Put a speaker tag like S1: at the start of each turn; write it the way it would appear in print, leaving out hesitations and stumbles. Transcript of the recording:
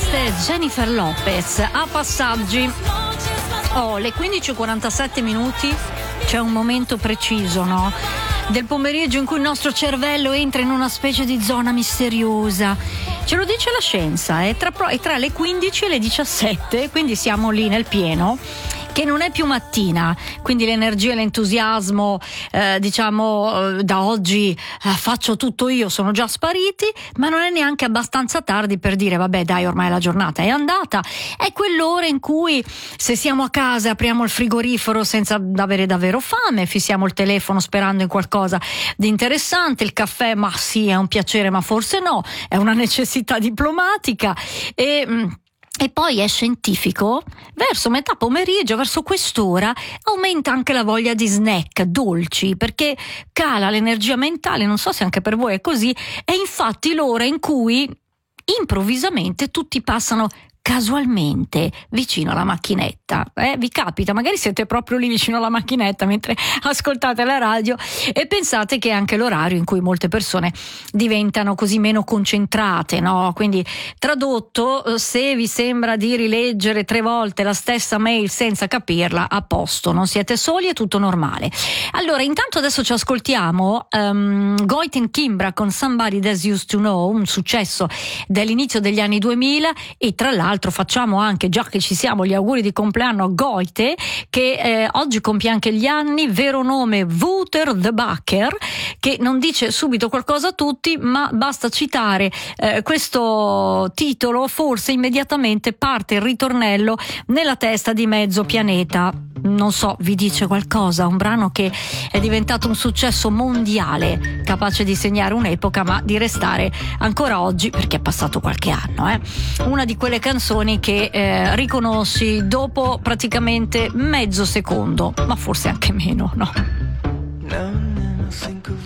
S1: Questa è Jennifer Lopez a passaggi. Le 15:47 minuti, c'è un momento preciso, no? Del pomeriggio in cui il nostro cervello entra in una specie di zona misteriosa. Ce lo dice la scienza, è tra le 15 e le 17, quindi siamo lì nel pieno, che non è più mattina, quindi l'energia e l'entusiasmo da oggi faccio tutto io sono già spariti, ma non è neanche abbastanza tardi per dire vabbè dai, ormai la giornata è andata. È quell'ora in cui, se siamo a casa, apriamo il frigorifero senza avere davvero fame, fissiamo il telefono sperando in qualcosa di interessante, il caffè ma sì è un piacere ma forse no, è una necessità diplomatica. E poi è scientifico, verso metà pomeriggio, verso quest'ora, aumenta anche la voglia di snack dolci, perché cala l'energia mentale, non so se anche per voi è così, è infatti l'ora in cui improvvisamente tutti passano casualmente vicino alla macchinetta. Vi capita? Magari siete proprio lì vicino alla macchinetta mentre ascoltate la radio e pensate che è anche l'orario in cui molte persone diventano così meno concentrate, no? Quindi tradotto, se vi sembra di rileggere 3 volte la stessa mail senza capirla, a posto, non siete soli, è tutto normale. Allora, intanto adesso ci ascoltiamo Goiten Kimbra con Somebody That Used to Know, un successo dell'inizio degli anni 2000, e tra l'altro facciamo anche, già che ci siamo, gli auguri di compleanno a Goite, che oggi compie anche gli anni, vero nome Wouter de Bakker, che non dice subito qualcosa a tutti, ma basta citare questo titolo, forse immediatamente parte il ritornello nella testa di mezzo pianeta. Non so, vi dice qualcosa? Un brano che è diventato un successo mondiale, capace di segnare un'epoca ma di restare ancora oggi, perché è passato qualche anno, una di quelle canzoni che riconosci dopo praticamente mezzo secondo, ma forse anche meno, no?
S2: Now and then I think of